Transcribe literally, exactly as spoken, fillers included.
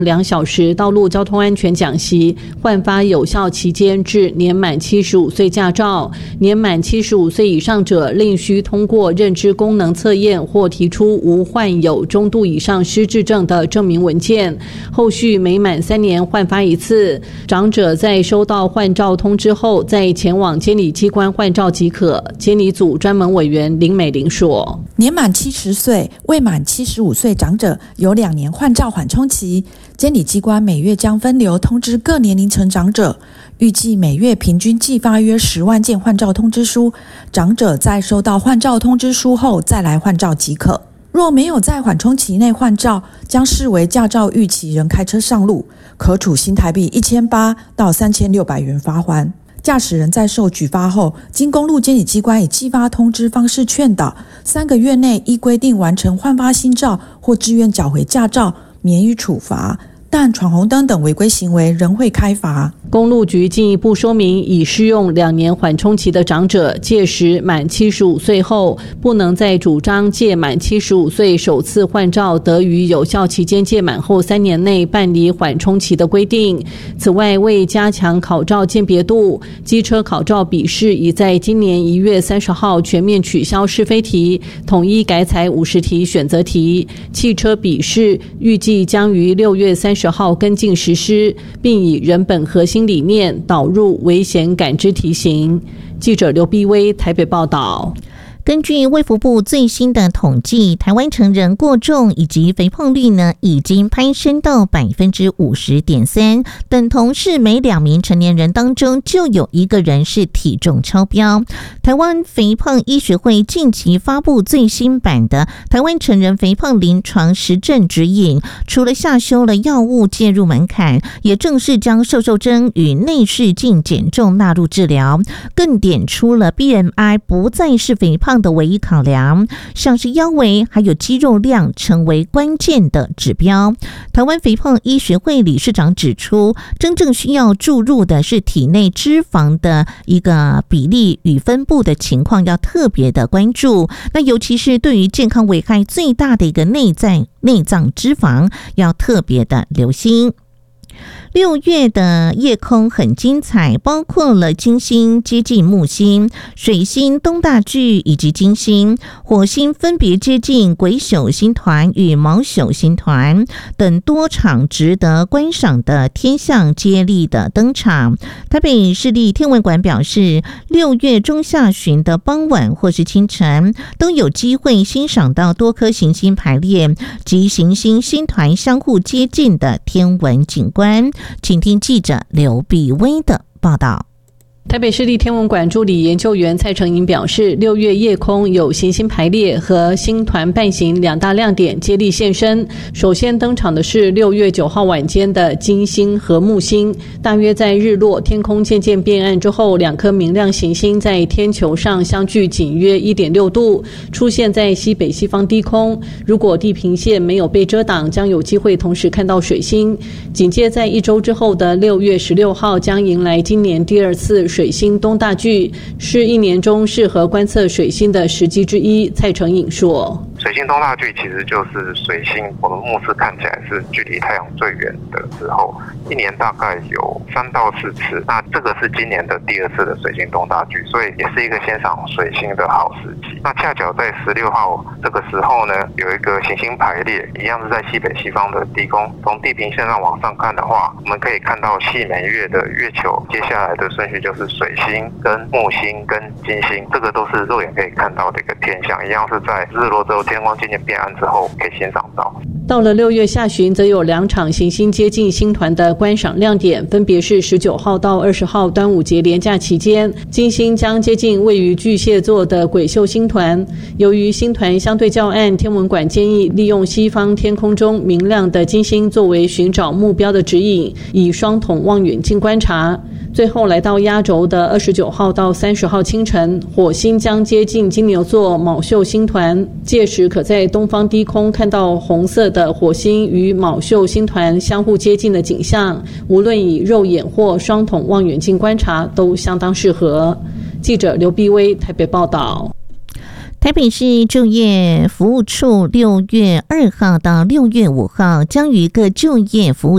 两小时道路交通安全讲习换发有效期间至年满七十五岁驾照，年满七十五岁以上者另需通过认知功能测验或提出无患有中度以上失智症的证明文件，后续每满三年换发一次。长者在收到换照通知后，再前往监理机关换照即可。监理组专门委员林美玲说， 年满七十岁未满七十五岁长者有两年换照缓冲期，监理机关每月将分流通知各年龄层长者，预计每月平均寄发约十万件换照通知书，长者在收到换照通知书后再来换照即可。若没有在缓冲期内换照，将视为驾照逾期仍开车上路，可处新台币一千八到三千六百元罚锾。驾驶人在受举发后，经公路监理机关以寄发通知方式劝导，三个月内依规定完成换发新照或自愿缴回驾照，免予处罚。但闯红灯等违规行为仍会开罚。 公路局进一步说明，已适用两年缓冲期的长者，届时满七十五岁后，不能再主张届满七十五岁首次换照得于有效期间届满后三年内办理缓冲期的规定。此外，为加强考照鉴别度，机车考照笔试已在今年一月三十号全面取消是非题，统一改采五十题选择题。汽车笔试预计将于六月三十号跟进实施，并以人本核心理念导入危险感知题型。记者刘碧薇台北报道。 根据卫福部最新的统计，台湾成人过重以及肥胖率呢，已经攀升到百分之五十点三，等同是每两名成年人当中就有一个人是体重超标。台湾肥胖医学会近期发布最新版的台湾成人肥胖临床实证指引，除了下修了药物介入门槛，也正式将瘦瘦针与内视镜减重纳入治疗，更点出了 B M I 不再是肥胖的唯一考量，像是腰围还有肌肉量成为关键的指标。台湾肥胖医学会理事长指出，真正需要注入的是体内脂肪的一个比例与分布的情况，要特别的关注。那尤其是对于健康危害最大的一个内在内脏脂肪，要特别的留心。六月的夜空很精彩，包括了金星接近木星、水星东大距以及金星、火星分别接近癸宿星团与卯宿星团等多场值得观赏的天象接力的登场。台北市立天文馆表示，六月中下旬的傍晚或是清晨，都有机会欣赏到多颗行星排列及行星星团相互接近的天文景观。请听记者刘碧薇的报道。 台北市立天文馆助理研究员蔡成颖表示，六月夜空有行星排列和星团伴行两大亮点接力现身。首先登场的是六月九号晚间的金星和木星，大约在日落天空渐渐变暗之后，两颗明亮行星在天球上相距仅约 一点六度，出现在西北西方低空。如果地平线没有被遮挡，将有机会同时看到水星。紧接在一周之后的六月十六号，将迎来今年第二次水星东大距，是一年中适合观测水星的时机之一。蔡成颖说， 水星东大距其实就是水星我们目视看起来是距离太阳最远的时候，一年大概有三到四次，那这个是今年的第二次的水星东大距，所以也是一个欣赏水星的好时机。那恰巧在十六号这个时候呢，有一个行星排列，一样是在西北西方的低空，从地平线上往上看的话，我们可以看到细每月的月球，接下来的顺序就是水星跟木星跟金星，这个都是肉眼可以看到的一个天象，一样是在日落之后天光渐渐变暗之后可以欣赏到。 到了六月下旬，则有两场行星接近星团的观赏亮点，分别是十九号到二十号端午节连假期间，金星将接近位于巨蟹座的癸宿星团。由于星团相对较暗，天文馆建议利用西方天空中明亮的金星作为寻找目标的指引，以双筒望远镜观察。最后来到压轴的二十九号到三十号清晨，火星将接近金牛座卯宿星团，届时可在东方低空看到红色的火星与卯宿星团相互接近的景象，无论以肉眼或双筒望远镜观察都相当适合。记者刘碧薇台北报道。 台北市就业服务处六月二号到六月五号将于各就业服务